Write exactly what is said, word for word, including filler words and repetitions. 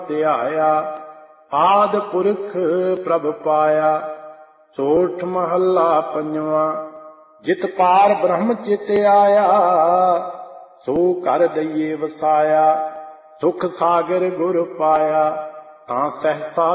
ਧਿਆਇਆ, ਆਦਿ ਪੁਰਖ ਪ੍ਰਭ ਪਾਇਆ। ਸੋਠ ਮਹੱਲਾ ਪੰਜਵਾਂ। ਜਿਤ ਪਾਰ ਬ੍ਰਹਮ ਚਿਤ ਆਇਆ, ਸੋ ਘਰ ਦਈਏ ਵਸਾਇਆ। ਸੁਖ ਸਾਗਰ ਗੁਰ ਪਾਇਆ, ਤਾਂ ਸਹਿਸਾ